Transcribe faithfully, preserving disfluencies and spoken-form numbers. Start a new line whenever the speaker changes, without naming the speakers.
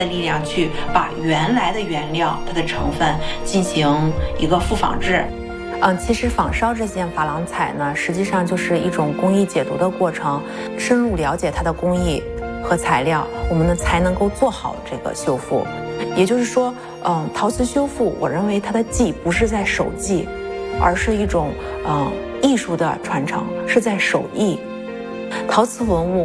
的力量去把原来的原料它的成分进行一个复仿制。
嗯，其实仿烧这件珐琅彩呢，实际上就是一种工艺解读的过程，深入了解它的工艺和材料，我们呢才能够做好这个修复。也就是说，嗯，陶瓷修复，我认为它的技不是在手技，而是一种嗯艺术的传承，是在手艺。陶瓷文物